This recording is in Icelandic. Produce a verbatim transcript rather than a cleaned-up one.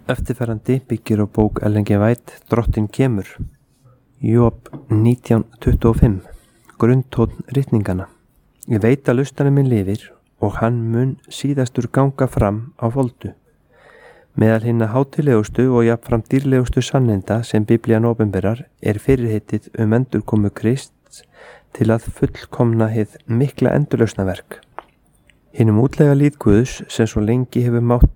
Eftirfarandi byggir á bók Ellen G. White Drottinn kemur. Job nítján tuttugu og fimm. Grunntónn ritninganna. Ég veit að lustarinn minn lifir og hann mun síðastur ganga fram á foldu. Meðal hinna hátilegustu og jafnframt dýrlegustu sannenda sem Biblían opinberar er fyrirheitið um endurkomu Krists til að fullkomna hið mikla endurlausnaverk. Hinum útlega lýð Guðs sem svo lengi hefur mátt